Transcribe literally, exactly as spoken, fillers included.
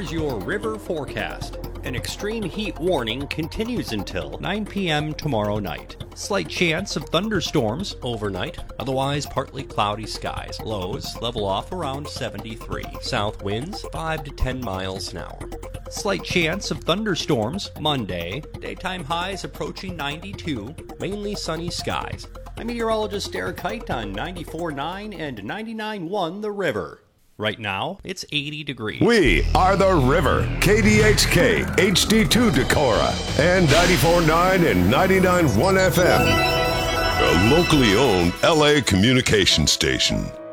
here's your river forecast. An extreme heat warning continues until nine p.m. tomorrow night. Slight chance of thunderstorms overnight, otherwise partly cloudy skies. Lows level off around seventy-three. South winds five to ten miles an hour. Slight chance of thunderstorms Monday. Daytime highs approaching ninety-two. Mainly sunny skies. I'm meteorologist Derek Height on ninety-four point nine and ninety-nine point one The River. Right now, it's eighty degrees. We are The River, K D H K, H D two Decorah, and ninety-four point nine and ninety-nine point one F M. A locally owned L A communication station.